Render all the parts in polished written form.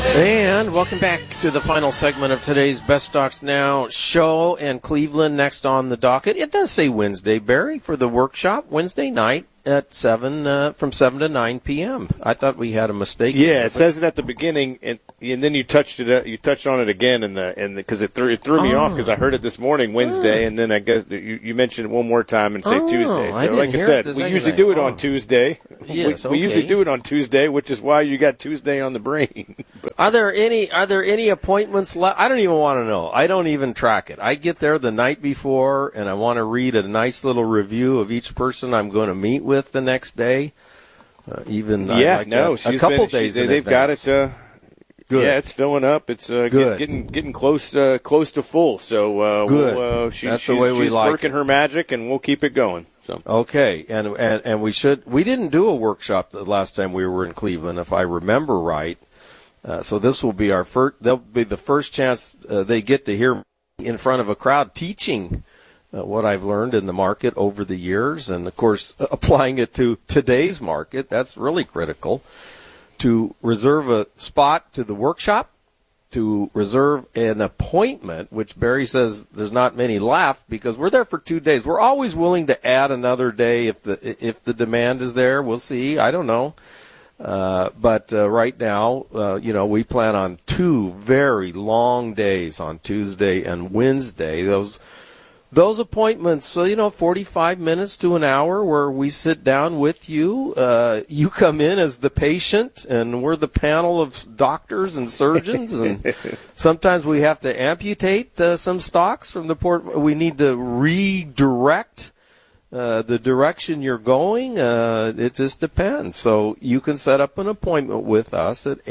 And welcome back to the final segment of today's Best Stocks Now show. And Cleveland next on the docket. It does say Wednesday, Barry, for the workshop, Wednesday night at 7, from 7 to 9 p.m. I thought we had a mistake. Yeah, it says it at the beginning, and then you touched on it again, because it threw me off because I heard it this morning, Wednesday, and then I guess you mentioned it one more time and say Tuesday. So like I said, we usually do it on Tuesday. Yes, we usually do it on Tuesday, which is why you got Tuesday on the brain. Are there any appointments left? I don't even want to know. I don't even track it. I get there the night before, and I want to read a nice little review of each person I'm going to meet with the next day. A couple days. They've got it. Good. Yeah, it's filling up. It's getting close to full. So good. She's it. working her magic, and we'll keep it going. So okay, and we should. We didn't do a workshop the last time we were in Cleveland, if I remember right. So this will be our first. They'll be the first chance they get to hear in front of a crowd teaching what I've learned in the market over the years, and of course applying it to today's market. That's really critical. To reserve a spot to the workshop, to reserve an appointment, which Barry says there's not many left because we're there for 2 days. We're always willing to add another day if the demand is there. We'll see. I don't know. But right now, we plan on 2 very long days on Tuesday and Wednesday. Those appointments, 45 minutes to an hour where we sit down with you. You come in as the patient, and we're the panel of doctors and surgeons. And sometimes we have to amputate some stocks from the port. We need to redirect the direction you're going. It just depends. So you can set up an appointment with us at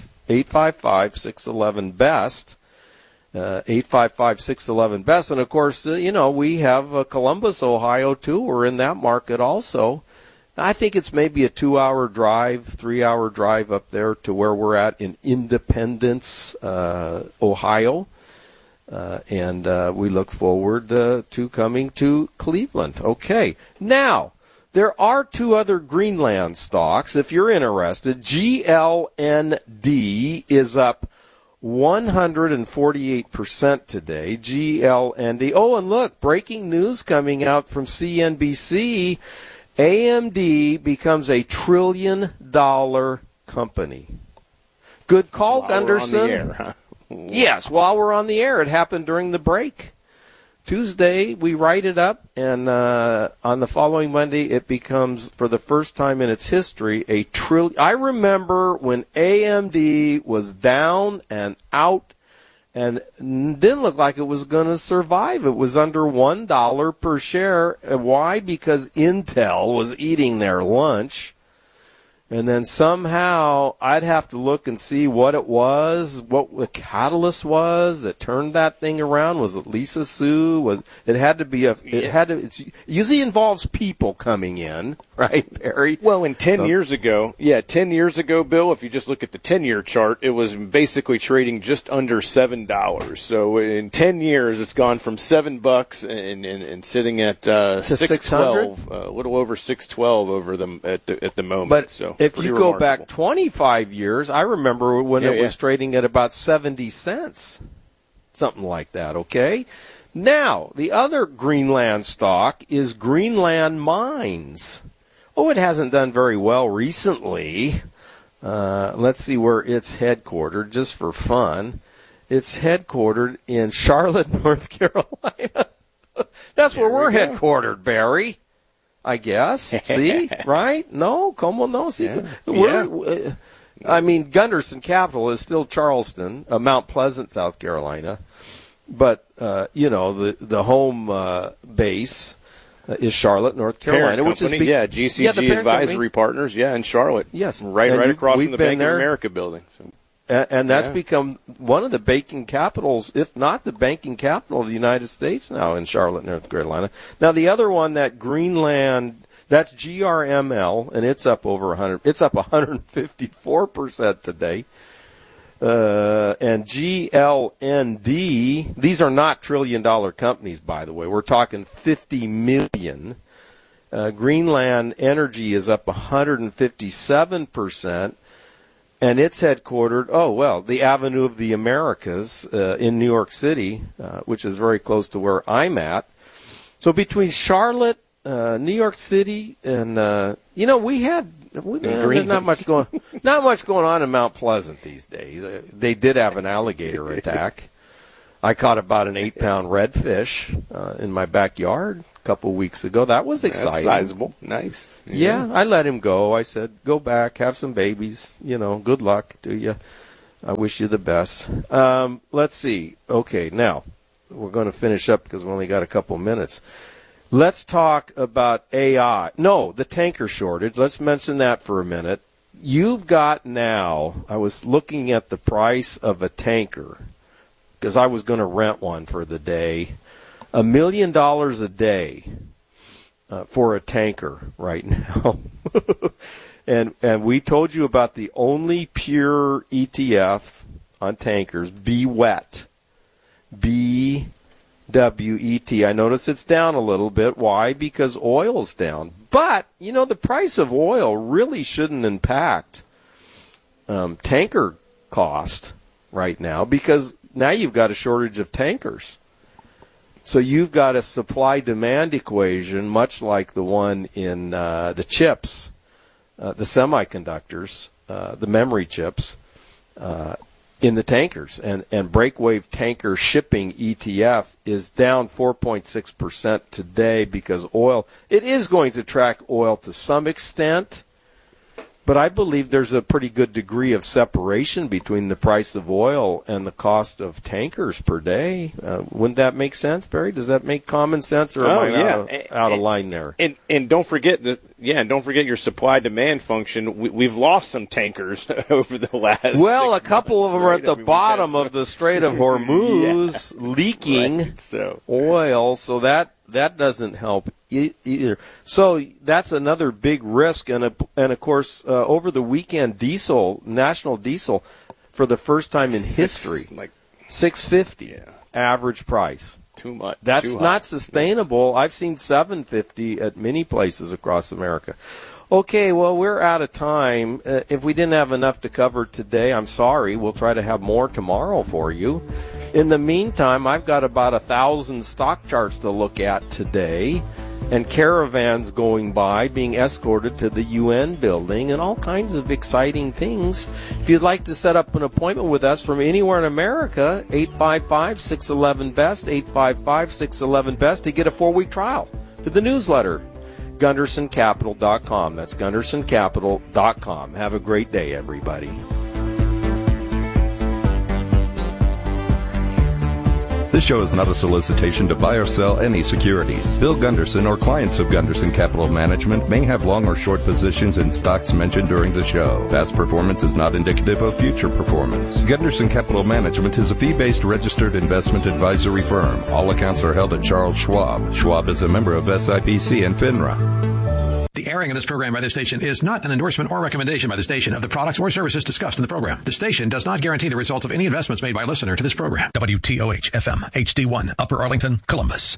855-611-BEST. 855-611-BEST. And, of course, we have Columbus, Ohio, too. We're in that market also. I think it's maybe a 2-hour drive, 3-hour drive up there to where we're at in Independence, Ohio. And we look forward to coming to Cleveland. Okay. Now, there are 2 other Greenland stocks. If you're interested, GLND is up 148% today. GLND. Oh, and look, breaking news coming out from CNBC. AMD becomes a $1 trillion company. Good call, Gunderson. While we're on the air, huh? Yes, while we're on the air. It happened during the break. Tuesday, we write it up, and on the following Monday, it becomes, for the first time in its history, a trillion. I remember when AMD was down and out and didn't look like it was going to survive. It was under $1 per share. Why? Because Intel was eating their lunch. And then somehow I'd have to look and see what it was, what the catalyst was that turned that thing around. Was it Lisa Su? It usually involves people coming in, right, Barry? Well, 10 years ago, Bill, if you just look at the 10-year chart, it was basically trading just under $7. So in 10 years, it's gone from $7 and sitting at $6.12, a little over $6.12 over them at the moment. But so. If you go back 25 years, I remember when it was trading at about 70 cents, something like that, okay? Now, the other Greenland stock is Greenland Mines. Oh, it hasn't done very well recently. Let's see where it's headquartered, just for fun. It's headquartered in Charlotte, North Carolina. That's where we're headquartered, Barry. I guess. See? Right? No? Como no? See? Yeah. I mean, Gunderson Capital is still Charleston, Mount Pleasant, South Carolina. But, the home base is Charlotte, North Carolina. Which is GCG Advisory Partners, in Charlotte. Yes. Right across from the Bank of America building. So. And that's become one of the banking capitals, if not the banking capital of the United States now in Charlotte, North Carolina. Now, the other one, that Greenland, that's GRML, and it's up over 100. It's up 154% today. And GLND, these are not $1 trillion companies, by the way. We're talking 50 million. Greenland Energy is up 157%. and it's headquartered, the Avenue of the Americas in New York City, which is very close to where I'm at. So between Charlotte, New York City, and we had not much going on in Mount Pleasant these days. They did have an alligator attack. I caught about an 8-pound redfish in my backyard a couple of weeks ago. That was exciting. That's sizable. Nice. Yeah, I let him go. I said, go back, have some babies. Good luck to you. I wish you the best. Let's see. Okay, now we're going to finish up because we only got a couple minutes. Let's talk about AI. No, the tanker shortage. Let's mention that for a minute. You've got now, I was looking at the price of a tanker because I was going to rent one for the day. $1 million a day for a tanker right now. and we told you about the only pure ETF on tankers, BWET. BWET. I notice it's down a little bit. Why? Because oil's down. But, the price of oil really shouldn't impact tanker cost right now because now you've got a shortage of tankers. So you've got a supply-demand equation much like the one in the chips, the semiconductors, the memory chips, in the tankers. And Breakwave Tanker Shipping ETF is down 4.6% today because oil, it is going to track oil to some extent, but I believe there's a pretty good degree of separation between the price of oil and the cost of tankers per day. Wouldn't that make sense, Barry? Does that make common sense, or am I out of line there? And don't forget your supply-demand function. We've lost some tankers over the last. Well, a couple of them are at the bottom of the Strait of Hormuz, leaking oil, so that doesn't help either. So that's another big risk, and of course, over the weekend, national diesel, for the first time in history, $6.50 average price. Too much. That's not sustainable. I've seen $7.50 at many places across America. Okay, well, we're out of time. If we didn't have enough to cover today, I'm sorry. We'll try to have more tomorrow for you. In the meantime, I've got about 1,000 stock charts to look at today, and caravans going by, being escorted to the UN building, and all kinds of exciting things. If you'd like to set up an appointment with us from anywhere in America, 855-611-BEST, 855-611-BEST, to get a 4-week trial to the newsletter, GundersonCapital.com. That's GundersonCapital.com. Have a great day, everybody. This show is not a solicitation to buy or sell any securities. Bill Gunderson or clients of Gunderson Capital Management may have long or short positions in stocks mentioned during the show. Past performance is not indicative of future performance. Gunderson Capital Management is a fee-based registered investment advisory firm. All accounts are held at Charles Schwab. Schwab is a member of SIPC and FINRA. The airing of this program by this station is not an endorsement or recommendation by the station of the products or services discussed in the program. The station does not guarantee the results of any investments made by a listener to this program. WTOH FM HD1 Upper Arlington, Columbus.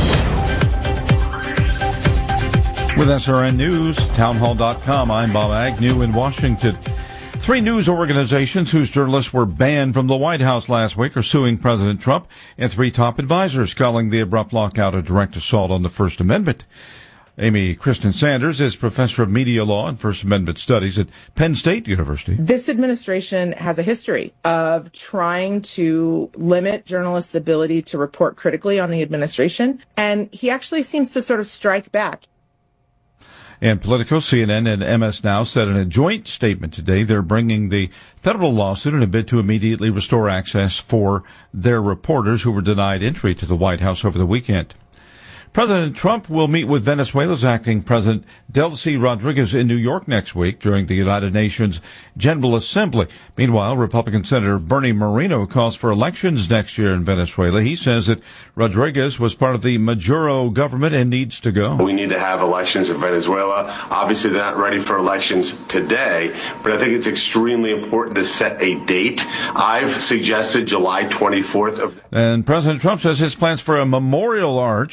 With SRN News, townhall.com, I'm Bob Agnew in Washington. 3 news organizations whose journalists were banned from the White House last week are suing President Trump, and 3 top advisors calling the abrupt lockout a direct assault on the First Amendment. Amy Kristen Sanders is professor of media law and First Amendment studies at Penn State University. This administration has a history of trying to limit journalists' ability to report critically on the administration, and he actually seems to sort of strike back. And Politico, CNN, and MS Now said in a joint statement today they're bringing the federal lawsuit in a bid to immediately restore access for their reporters who were denied entry to the White House over the weekend. President Trump will meet with Venezuela's acting president, Delcy Rodriguez, in New York next week during the United Nations General Assembly. Meanwhile, Republican Senator Bernie Moreno calls for elections next year in Venezuela. He says that Rodriguez was part of the Maduro government and needs to go. We need to have elections in Venezuela. Obviously, they're not ready for elections today, but I think it's extremely important to set a date. I've suggested July 24th. And President Trump says his plans for a memorial arch will include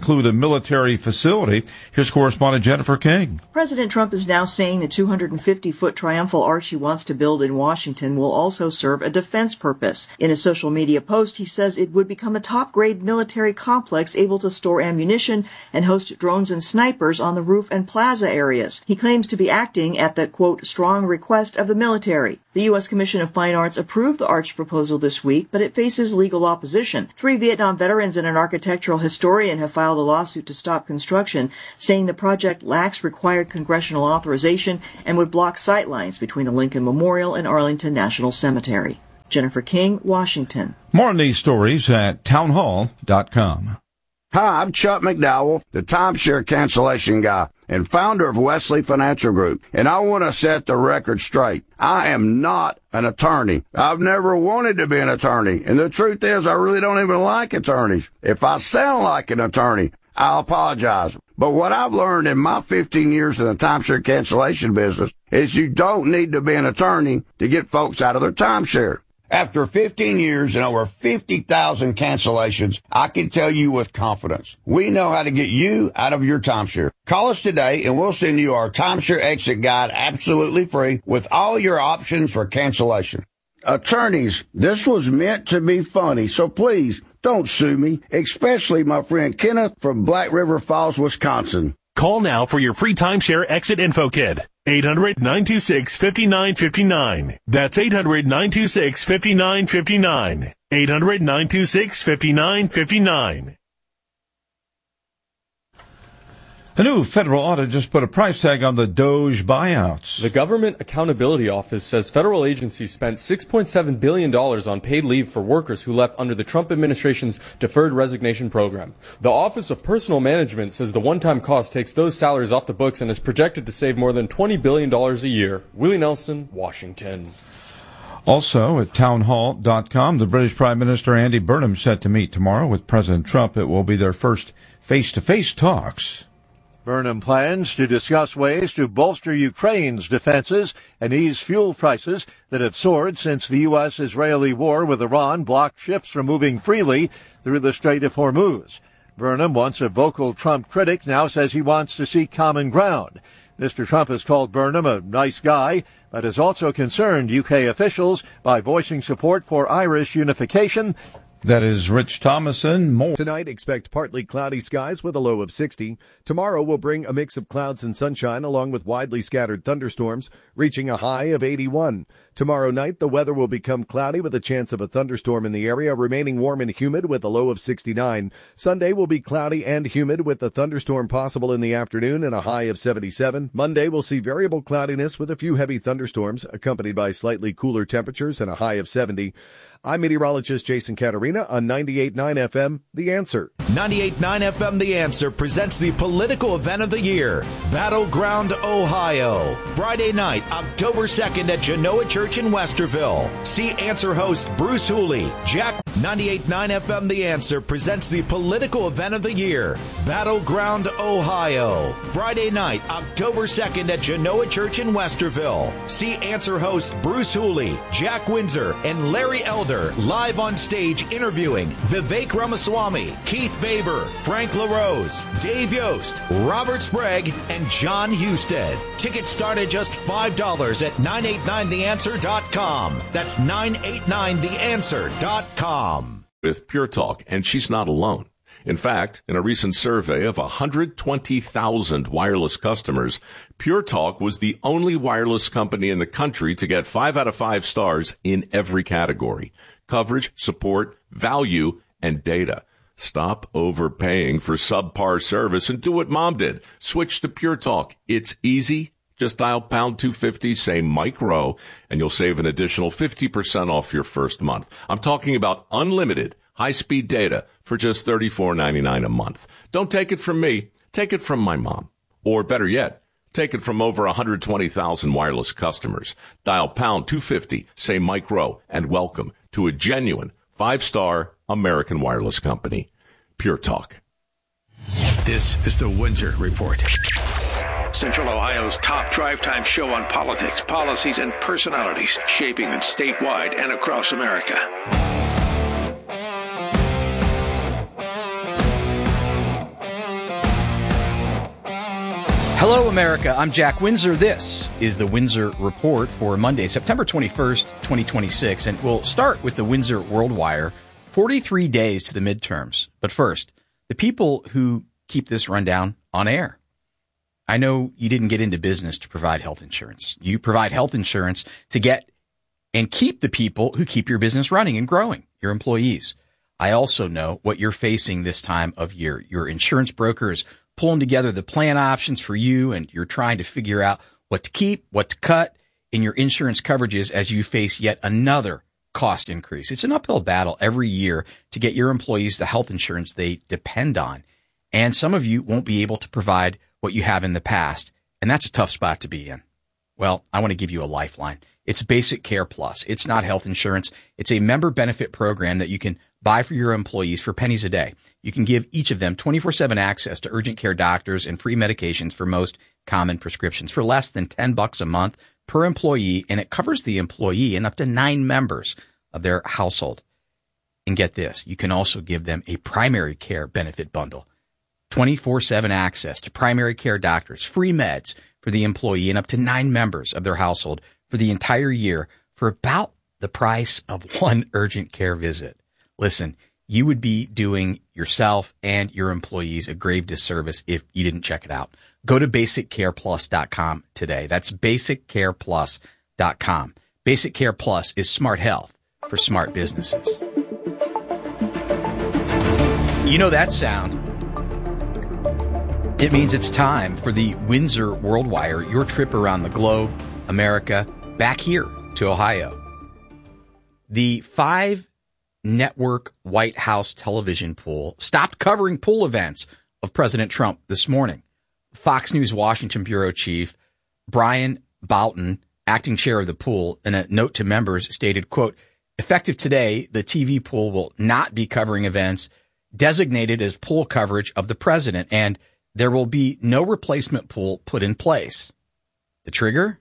include a military facility. Here's correspondent Jennifer King. President Trump is now saying the 250-foot triumphal arch he wants to build in Washington will also serve a defense purpose. In a social media post, he says it would become a top-grade military complex able to store ammunition and host drones and snipers on the roof and plaza areas. He claims to be acting at the, quote, strong request of the military. The U.S. Commission of Fine Arts approved the arch proposal this week, but it faces legal opposition. 3 Vietnam veterans and an architectural historian have filed a lawsuit to stop construction, saying the project lacks required congressional authorization and would block sightlines between the Lincoln Memorial and Arlington National Cemetery. Jennifer King, Washington. More on these stories at townhall.com. Hi, I'm Chuck McDowell, the timeshare cancellation guy and founder of Wesley Financial Group, and I want to set the record straight. I am not an attorney. I've never wanted to be an attorney, and the truth is I really don't even like attorneys. If I sound like an attorney, I'll apologize. But what I've learned in my 15 years in the timeshare cancellation business is you don't need to be an attorney to get folks out of their timeshare. After 15 years and over 50,000 cancellations, I can tell you with confidence, we know how to get you out of your timeshare. Call us today and we'll send you our timeshare exit guide absolutely free with all your options for cancellation. Attorneys, this was meant to be funny, so please don't sue me, especially my friend Kenneth from Black River Falls, Wisconsin. Call now for your free timeshare exit info kit. 800-926-5959. That's 800-926-5959. 800-926-5959. A new federal audit just put a price tag on the DOJ buyouts. The Government Accountability Office says federal agencies spent $6.7 billion on paid leave for workers who left under the Trump administration's deferred resignation program. The Office of Personnel Management says the one-time cost takes those salaries off the books and is projected to save more than $20 billion a year. Willie Nelson, Washington. Also at townhall.com, the British Prime Minister Andy Burnham set to meet tomorrow with President Trump. It will be their first face-to-face talks. Burnham plans to discuss ways to bolster Ukraine's defenses and ease fuel prices that have soared since the U.S.-Israeli war with Iran blocked ships from moving freely through the Strait of Hormuz. Burnham, once a vocal Trump critic, now says he wants to seek common ground. Mr. Trump has called Burnham a nice guy, but has also concerned UK officials by voicing support for Irish unification. That is Rich Thomason. More. Tonight, expect partly cloudy skies with a low of 60. Tomorrow will bring a mix of clouds and sunshine along with widely scattered thunderstorms, reaching a high of 81. Tomorrow night, the weather will become cloudy with a chance of a thunderstorm in the area, remaining warm and humid with a low of 69. Sunday will be cloudy and humid with a thunderstorm possible in the afternoon and a high of 77. Monday will see variable cloudiness with a few heavy thunderstorms, accompanied by slightly cooler temperatures and a high of 70. I'm meteorologist Jason Caterina on 98.9 FM, The Answer. 98.9 FM, The Answer presents the political event of the year, Battleground, Ohio. Friday night, October 2nd at Genoa Church in Westerville. See Answer host Bruce Hooley. 98.9 FM, The Answer presents the political event of the year, Battleground, Ohio. Friday night, October 2nd at Genoa Church in Westerville. See Answer host Bruce Hooley, Jack Windsor, and Larry Elder live on stage interviewing Vivek Ramaswamy, Keith Baber, Frank LaRose, Dave Yost, Robert Sprague, and John Husted. Tickets start at just $5 at 989theanswer.com. That's 989theanswer.com. With Pure Talk, and she's not alone. In fact, in a recent survey of 120,000 wireless customers, Pure Talk was the only wireless company in the country to get 5 out of 5 stars in every category: coverage, support, value, and data. Stop overpaying for subpar service and do what Mom did. Switch to Pure Talk. It's easy. Just dial pound 250, say Mike Rowe, and you'll save an additional 50% off your first month. I'm talking about unlimited high-speed data for just $34.99 a month. Don't take it from me. Take it from my mom. Or better yet, take it from over 120,000 wireless customers. Dial pound 250, say Mike Rowe, and welcome to a genuine 5-star American wireless company. Pure Talk. This is the Windsor Report. Central Ohio's top drive time show on politics, policies, and personalities shaping it statewide and across America. Hello, America. I'm Jack Windsor. This is the Windsor Report for Monday, September 21st, 2026. And we'll start with the Windsor World Wire. 43 days to the midterms. But first, the people who keep this rundown on air. I know you didn't get into business to provide health insurance. You provide health insurance to get and keep the people who keep your business running and growing, your employees. I also know what you're facing this time of year. Your insurance broker is pulling together the plan options for you, and you're trying to figure out what to keep, what to cut in your insurance coverages as you face yet another cost increase. It's an uphill battle every year to get your employees the health insurance they depend on. And some of you won't be able to provide what you have in the past, and that's a tough spot to be in. Well, I want to give you a lifeline. It's Basic Care Plus. It's not health insurance. It's a member benefit program that you can buy for your employees for pennies a day. You can give each of them 24/7 access to urgent care doctors and free medications for most common prescriptions for less than $10 a month per employee, and it covers the employee and up to 9 members of their household. And get this, you can also give them a primary care benefit bundle. 24/7 access to primary care doctors, free meds for the employee and up to 9 members of their household for the entire year for about the price of one urgent care visit. Listen, you would be doing yourself and your employees a grave disservice if you didn't check it out. Go to BasicCarePlus.com today. That's BasicCarePlus.com. Basic Care Plus is smart health for smart businesses. You know that sound? It means it's time for the Windsor World Wire, your trip around the globe, America, back here to Ohio. The 5-network White House television pool stopped covering pool events of President Trump this morning. Fox News Washington bureau chief Brian Boughton, acting chair of the pool, in a note to members stated, quote, effective today, the TV pool will not be covering events designated as pool coverage of the president, and there will be no replacement pool put in place. The trigger?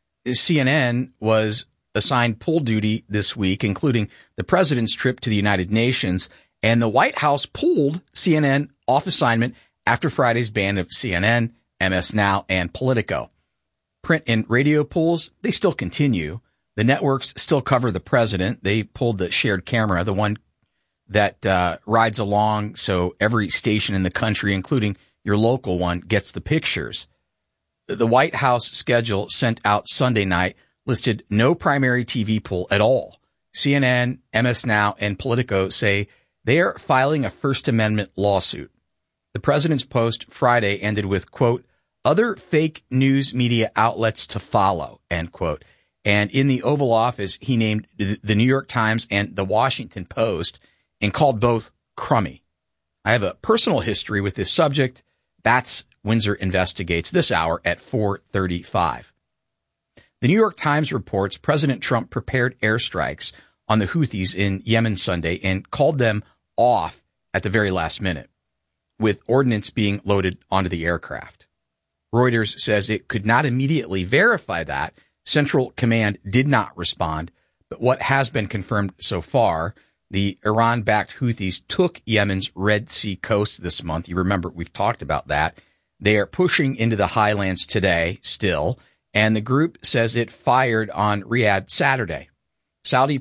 CNN was assigned pool duty this week, including the president's trip to the United Nations, and the White House pulled CNN off assignment after Friday's ban of CNN, MS Now, and Politico. Print and radio pools, they still continue. The networks still cover the president. They pulled the shared camera, the one that rides along so every station in the country, including your local one, gets the pictures. The White House schedule sent out Sunday night listed no primary TV pool at all. CNN, MS Now, and Politico say they are filing a First Amendment lawsuit. The president's post Friday ended with, quote, other fake news media outlets to follow, end quote. And in the Oval Office, he named the New York Times and the Washington Post and called both crummy. I have a personal history with this subject. That's Windsor Investigates this hour at 4:35. The New York Times reports President Trump prepared airstrikes on the Houthis in Yemen Sunday and called them off at the very last minute, with ordnance being loaded onto the aircraft. Reuters says it could not immediately verify that. Central Command did not respond, but what has been confirmed so far, the Iran-backed Houthis took Yemen's Red Sea coast this month. You remember, we've talked about that. They are pushing into the highlands today still, and the group says it fired on Riyadh Saturday. Saudi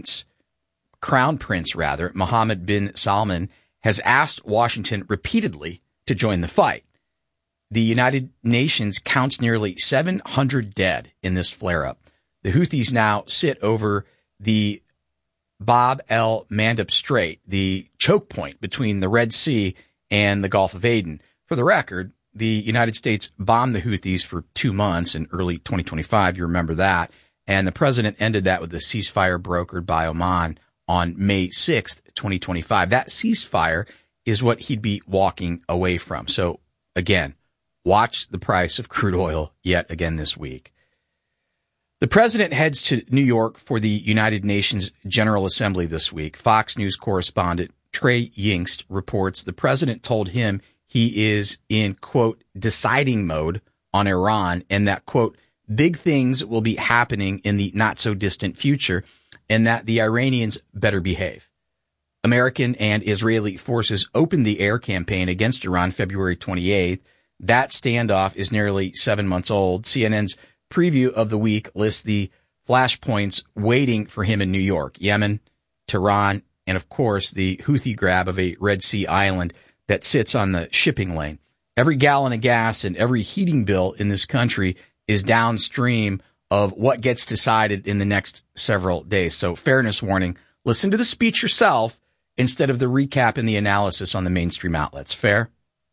Crown Prince Mohammed bin Salman, has asked Washington repeatedly to join the fight. The United Nations counts nearly 700 dead in this flare-up. The Houthis now sit over the Bab el-Mandeb Strait, the choke point between the Red Sea and the Gulf of Aden. For the record, the United States bombed the Houthis for 2 months in early 2025. You remember that. And the president ended that with a ceasefire brokered by Oman on May 6th, 2025. That ceasefire is what he'd be walking away from. So, again, watch the price of crude oil yet again this week. The president heads to New York for the United Nations General Assembly this week. Fox News correspondent Trey Yingst reports the president told him he is in, quote, deciding mode on Iran, and that, quote, big things will be happening in the not-so-distant future, and that the Iranians better behave. American and Israeli forces opened the air campaign against Iran February 28th. That standoff is nearly 7 months old. CNN's preview of the week lists the flashpoints waiting for him in New York, Yemen, Tehran, and of course the Houthi grab of a Red Sea island that sits on the shipping lane. Every gallon of gas and every heating bill in this country is downstream of what gets decided in the next several days. So fairness warning, listen to the speech yourself instead of the recap and the analysis on the mainstream outlets. Fair?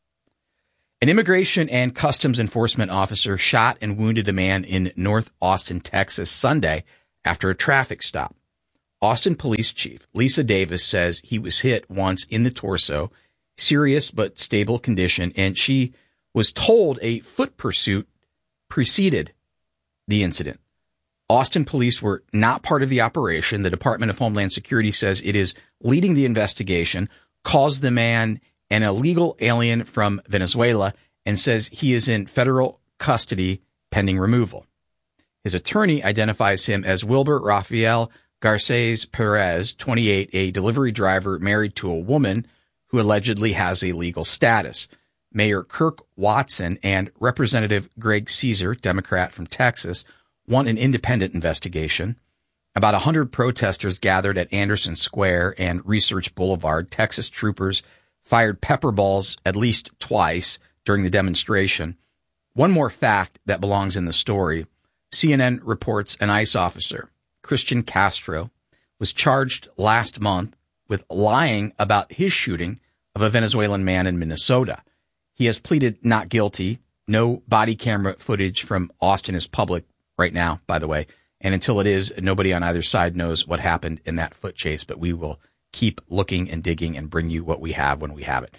An immigration and customs enforcement officer shot and wounded a man in North Austin, Texas, Sunday after a traffic stop. Austin Police Chief Lisa Davis says he was hit once in the torso, serious but stable condition, and she was told a foot pursuit preceded the incident. Austin police were not part of the operation. The Department of Homeland Security says it is leading the investigation, calls the man an illegal alien from Venezuela, and says he is in federal custody pending removal. His attorney identifies him as Wilber Rafael Garces Perez, 28, a delivery driver married to a woman who allegedly has a legal status. Mayor Kirk Watson and Representative Greg Caesar, Democrat from Texas, want an independent investigation. About 100 protesters gathered at Anderson Square and Research Boulevard. Texas troopers fired pepper balls at least twice during the demonstration. One more fact that belongs in the story. CNN reports an ICE officer, Christian Castro, was charged last month with lying about his shooting of a Venezuelan man in Minnesota. He has pleaded not guilty. No body camera footage from Austin is public right now, by the way. And until it is, nobody on either side knows what happened in that foot chase. But we will keep looking and digging and bring you what we have when we have it.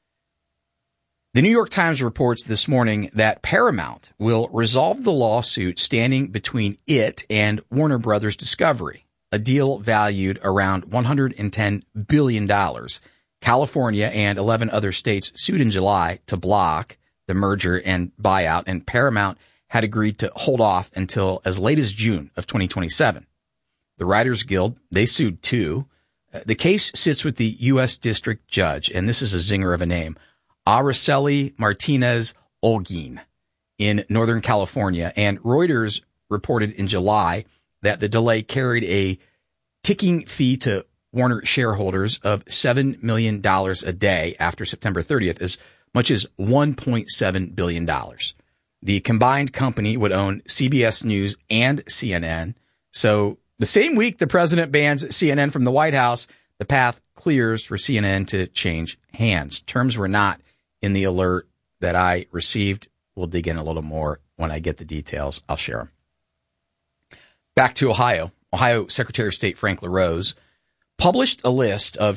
The New York Times reports this morning that Paramount will resolve the lawsuit standing between it and Warner Brothers Discovery, a deal valued around $110 billion. California and 11 other states sued in July to block the merger and buyout, and Paramount had agreed to hold off until as late as June of 2027. The Writers Guild, they sued too. The case sits with the U.S. District Judge, and this is a zinger of a name, Araceli Martinez Olguin in Northern California. And Reuters reported in July that the delay carried a ticking fee to Warner shareholders of $7 million a day after September 30th, as much as $1.7 billion. The combined company would own CBS News and CNN. So the same week the president bans CNN from the White House, the path clears for CNN to change hands. Terms were not in the alert that I received. We'll dig in a little more when I get the details. I'll share them. Back to Ohio. Ohio Secretary of State Frank LaRose published a list of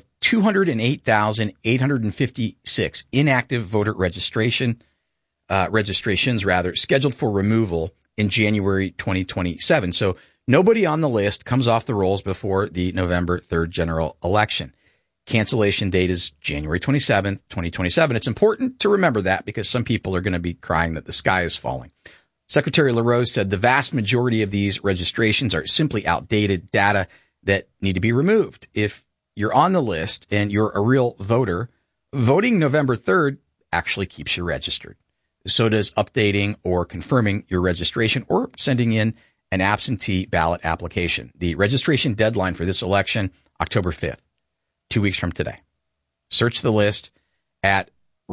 208,856 inactive voter registrations scheduled for removal in January 2027. So nobody on the list comes off the rolls before the November 3rd general election. Cancellation date is January 27th, 2027. It's important to remember that because some people are going to be crying that the sky is falling. Secretary LaRose said the vast majority of these registrations are simply outdated data that need to be removed. If you're on the list and you're a real voter, voting November 3rd actually keeps you registered. So does updating or confirming your registration or sending in an absentee ballot application. The registration deadline for this election, October 5th, 2 weeks from today. Search the list at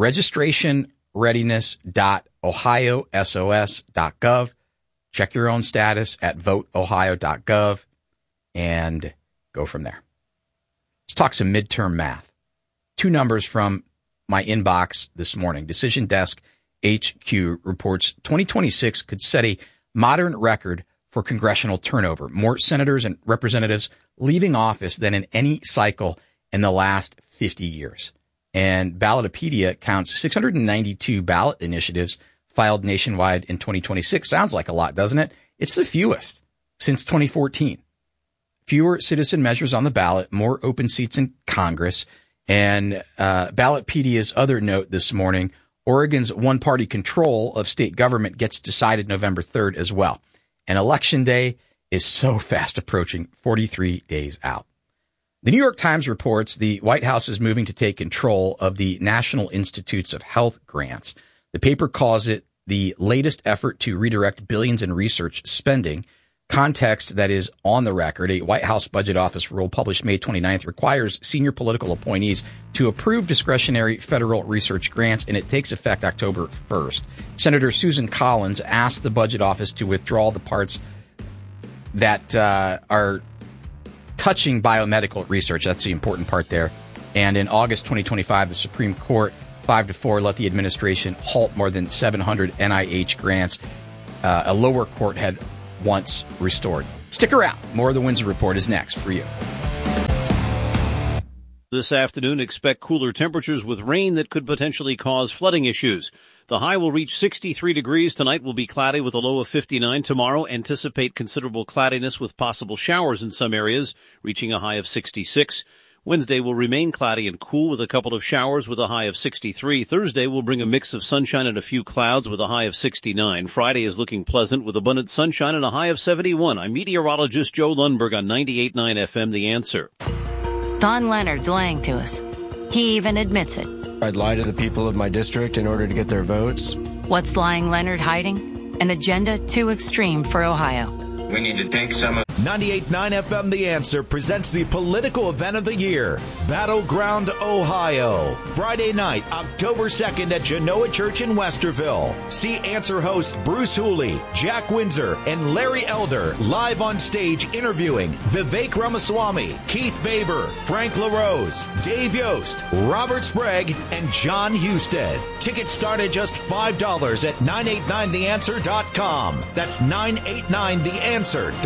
registrationreadiness.ohiosos.gov. Check your own status at voteohio.gov and go from there. Let's talk some midterm math. Two numbers from my inbox this morning. Decision Desk HQ reports 2026 could set a modern record for congressional turnover. More senators and representatives leaving office than in any cycle in the last 50 years. And Ballotopedia counts 692 ballot initiatives filed nationwide in 2026. Sounds like a lot, doesn't it? It's the fewest since 2014. Fewer citizen measures on the ballot, more open seats in Congress. And Ballotpedia's other note this morning, Oregon's one-party control of state government gets decided November 3rd as well. And Election Day is so fast approaching, 43 days out. The New York Times reports the White House is moving to take control of the National Institutes of Health grants. The paper calls it the latest effort to redirect billions in research spending. Context that is on the record. A White House Budget Office rule published May 29th requires senior political appointees to approve discretionary federal research grants, and it takes effect October 1st. Senator Susan Collins asked the Budget Office to withdraw the parts that are touching biomedical research. That's the important part there. And in August 2025, the Supreme Court, 5-4, let the administration halt more than 700 NIH grants. A lower court had once restored. Stick around. More of the Windsor Report is next for you. This afternoon, expect cooler temperatures with rain that could potentially cause flooding issues. The high will reach 63 degrees. Tonight will be cloudy with a low of 59. Tomorrow, anticipate considerable cloudiness with possible showers in some areas, reaching a high of 66. Wednesday will remain cloudy and cool with a couple of showers with a high of 63. Thursday will bring a mix of sunshine and a few clouds with a high of 69. Friday is looking pleasant with abundant sunshine and a high of 71. I'm meteorologist Joe Lundberg on 98.9 FM, The Answer. Don Leonard's lying to us. He even admits it. I'd lie to the people of my district in order to get their votes. What's lying Leonard hiding? An agenda too extreme for Ohio. We need to take some of 98.9 FM The Answer presents the political event of the year, Battleground Ohio. Friday night, October 2nd at Genoa Church in Westerville. See Answer hosts Bruce Hooley, Jack Windsor, and Larry Elder live on stage interviewing Vivek Ramaswamy, Keith Baber, Frank LaRose, Dave Yost, Robert Sprague, and John Husted. Tickets start at just $5 at 989theanswer.com. That's 989theanswer.com.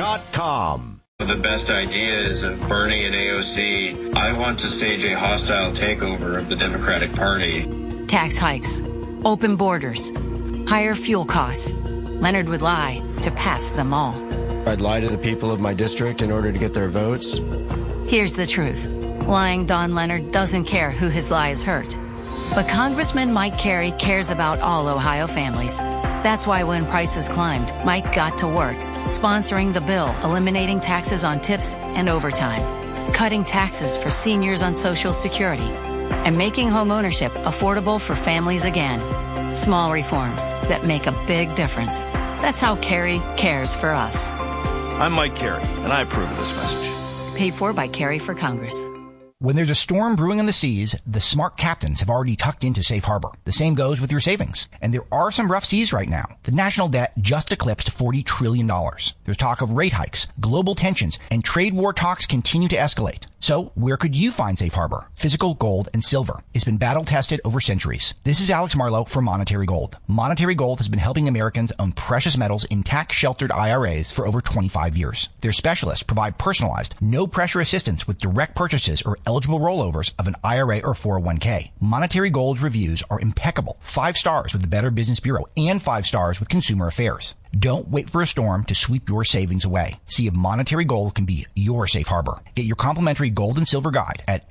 the best ideas of Bernie and AOC. I want to stage a hostile takeover of the Democratic Party. Tax hikes, open borders, higher fuel costs. Leonard would lie to pass them all. I'd lie to the people of my district in order to get their votes. Here's the truth. Lying Don Leonard doesn't care who his lies hurt. But Congressman Mike Carey cares about all Ohio families. That's why when prices climbed, Mike got to work, sponsoring the bill eliminating taxes on tips and overtime, cutting taxes for seniors on Social Security, and making home ownership affordable for families again. Small reforms that make a big difference. That's how Carey cares for us. I'm Mike Carey, and I approve of this message. Paid for by Carey for Congress. When there's a storm brewing on the seas, the smart captains have already tucked into safe harbor. The same goes with your savings. And there are some rough seas right now. The national debt just eclipsed $40 trillion. There's talk of rate hikes, global tensions, and trade war talks continue to escalate. So where could you find safe harbor? Physical gold and silver. It's been battle tested over centuries. This is Alex Marlowe for Monetary Gold. Monetary Gold has been helping Americans own precious metals in tax-sheltered IRAs for over 25 years. Their specialists provide personalized, no-pressure assistance with direct purchases or eligible rollovers of an IRA or 401k. Monetary Gold's reviews are impeccable. 5 stars with the Better Business Bureau and 5 stars with Consumer Affairs. Don't wait for a storm to sweep your savings away. See if Monetary Gold can be your safe harbor. Get your complimentary gold and silver guide at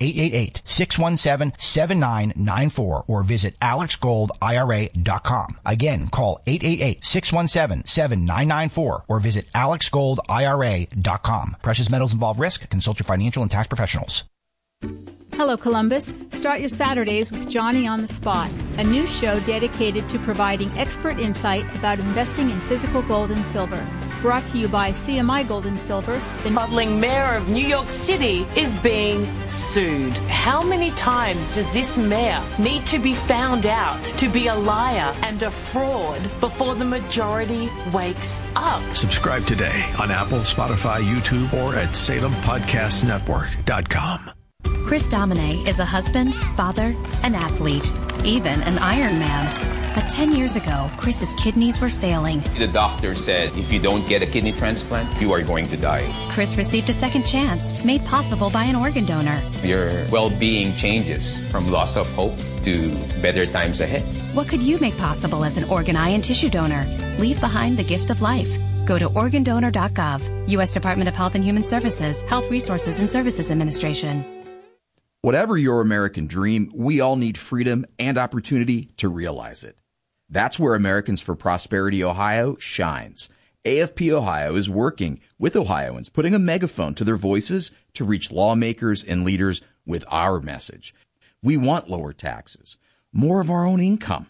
888-617-7994 or visit alexgoldira.com. Again, call 888-617-7994 or visit alexgoldira.com. Precious metals involve risk. Consult your financial and tax professionals. Hello, Columbus. Start your Saturdays with Johnny on the Spot, a new show dedicated to providing expert insight about investing in physical gold and silver. Brought to you by CMI Gold and Silver. The bubbling mayor of New York City is being sued. How many times does this mayor need to be found out to be a liar and a fraud before the majority wakes up? Subscribe today on Apple, Spotify, YouTube, or at SalemPodcastNetwork.com. Chris Domine is a husband, father, an athlete, even an Ironman. But 10 years ago, Chris's kidneys were failing. The doctor said, if you don't get a kidney transplant, you are going to die. Chris received a second chance, made possible by an organ donor. Your well-being changes from loss of hope to better times ahead. What could you make possible as an organ, eye, and tissue donor? Leave behind the gift of life. Go to organdonor.gov. U.S. Department of Health and Human Services, Health Resources and Services Administration. Whatever your American dream, we all need freedom and opportunity to realize it. That's where Americans for Prosperity Ohio shines. AFP Ohio is working with Ohioans, putting a megaphone to their voices to reach lawmakers and leaders with our message. We want lower taxes, more of our own income,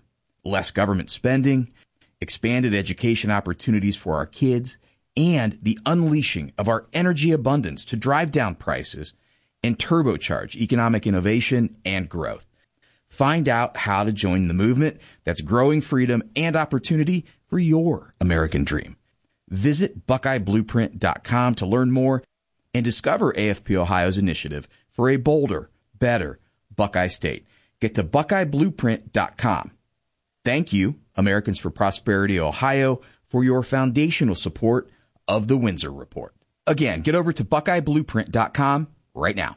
less government spending, expanded education opportunities for our kids, and the unleashing of our energy abundance to drive down prices and turbocharge economic innovation and growth. Find out how to join the movement that's growing freedom and opportunity for your American dream. Visit BuckeyeBlueprint.com to learn more and discover AFP Ohio's initiative for a bolder, better Buckeye State. Get to BuckeyeBlueprint.com. Thank you, Americans for Prosperity Ohio, for your foundational support of the Windsor Report. Again, get over to BuckeyeBlueprint.com right now.